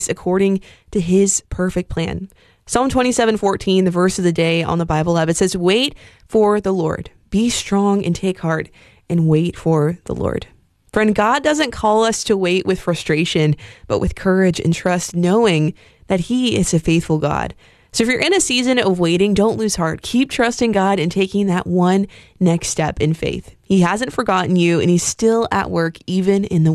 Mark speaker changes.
Speaker 1: according to his perfect plan. Psalm 27:14, the verse of the day on the Bible app, it says, "Wait for the Lord. Be strong and take heart and wait for the Lord." Friend, God doesn't call us to wait with frustration, but with courage and trust, knowing that he is a faithful God. So if you're in a season of waiting, don't lose heart. Keep trusting God and taking that one next step in faith. He hasn't forgotten you, and he's still at work even in the